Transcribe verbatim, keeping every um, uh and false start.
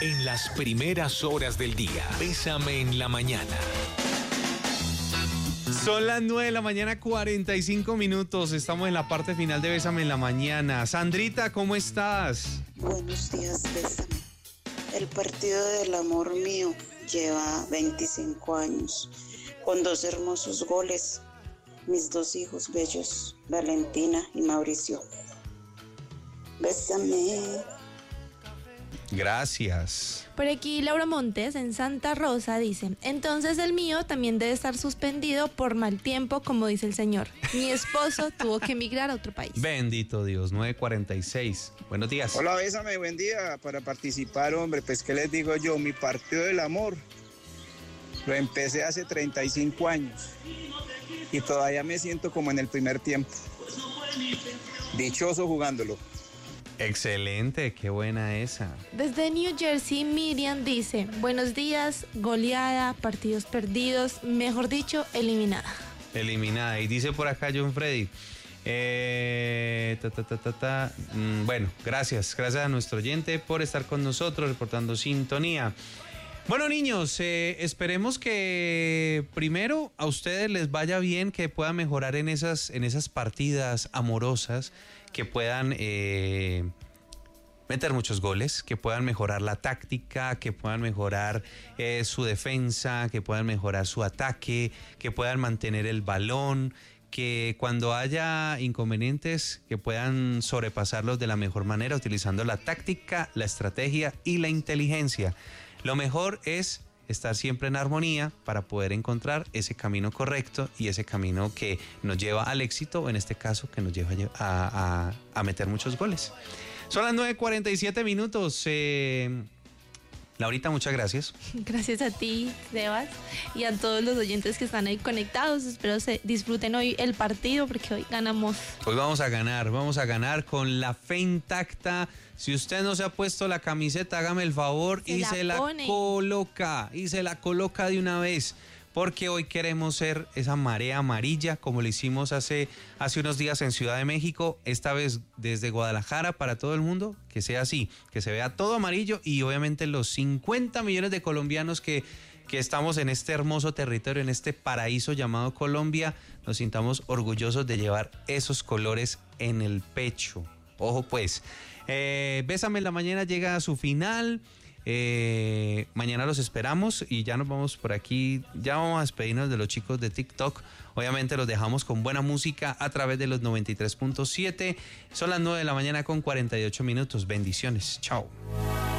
En las primeras horas del día, Bésame en la mañana. Son las nueve de la mañana, cuarenta y cinco minutos. Estamos en la parte final de Bésame en la mañana. Sandrita, ¿cómo estás? Buenos días, Bésame. El partido del amor mío lleva veinticinco años, con dos hermosos goles. Mis dos hijos bellos, Valentina y Mauricio. Bésame. Gracias. Por aquí Laura Montes en Santa Rosa dice: entonces el mío también debe estar suspendido por mal tiempo, como dice el señor. Mi esposo tuvo que emigrar a otro país. Bendito Dios, nueve cuarenta y seis. Buenos días. Hola, Bésame, buen día. Para participar, hombre, pues qué les digo yo, mi partido del amor lo empecé hace treinta y cinco años y todavía me siento como en el primer tiempo. Dichoso jugándolo. Excelente, qué buena esa. Desde New Jersey, Miriam dice: buenos días, goleada, partidos perdidos, mejor dicho, eliminada. Eliminada. Y dice por acá John Freddy, eh, ta, ta, ta, ta, ta. Mm, bueno, gracias, gracias a nuestro oyente por estar con nosotros, reportando sintonía. Bueno, niños, eh, esperemos que primero a ustedes les vaya bien, que puedan mejorar en esas, en esas partidas amorosas, que puedan eh, meter muchos goles, que puedan mejorar la táctica, que puedan mejorar eh, su defensa, que puedan mejorar su ataque, que puedan mantener el balón, que cuando haya inconvenientes que puedan sobrepasarlos de la mejor manera utilizando la táctica, la estrategia y la inteligencia. Lo mejor es estar siempre en armonía para poder encontrar ese camino correcto y ese camino que nos lleva al éxito, o en este caso que nos lleva a, a, a meter muchos goles. Son las nueve cuarenta y siete minutos. Eh, Laurita, muchas gracias. Gracias a ti, Sebas, y a todos los oyentes que están ahí conectados. Espero se disfruten hoy el partido porque hoy ganamos. Hoy vamos a ganar, vamos a ganar con la fe intacta. Si usted no se ha puesto la camiseta, hágame el favor se y la se la pone. coloca, y se la coloca de una vez. Porque hoy queremos ser esa marea amarilla, como lo hicimos hace, hace unos días en Ciudad de México, esta vez desde Guadalajara para todo el mundo, que sea así, que se vea todo amarillo, y obviamente los cincuenta millones de colombianos que, que estamos en este hermoso territorio, en este paraíso llamado Colombia, nos sintamos orgullosos de llevar esos colores en el pecho. Ojo pues, eh, Bésame en la mañana llega a su final. Eh, mañana los esperamos y ya nos vamos por aquí, ya vamos a despedirnos de los chicos de TikTok. Obviamente los dejamos con buena música a través de los noventa y tres punto siete. Son las nueve de la mañana con cuarenta y ocho minutos. Bendiciones, chao.